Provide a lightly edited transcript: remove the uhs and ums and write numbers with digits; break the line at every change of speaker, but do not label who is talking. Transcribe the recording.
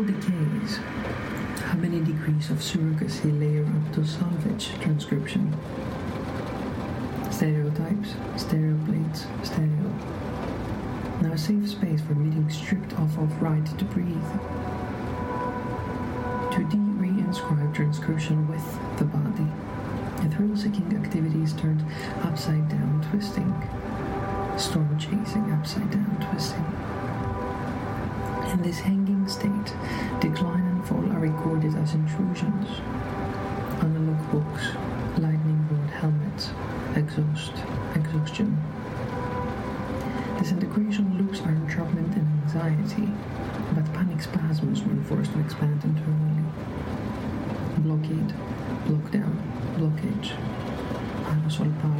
decays. How many degrees of surrogacy layer up to salvage transcription? Stereotypes, stereoplates, stereo. Now a safe space for meeting stripped of right to breathe. To re-inscribe transcription with the body. A thrill-seeking activity is turned upside down twisting. Storm chasing, upside down twisting. In this hanging state, decline and fall are recorded as intrusions. Analog books, lightning bolt helmets, exhaustion. Disintegration loops are entrapment and anxiety, but panic spasms when forced to expand internally. Blockade, lockdown, blockage. Aerosol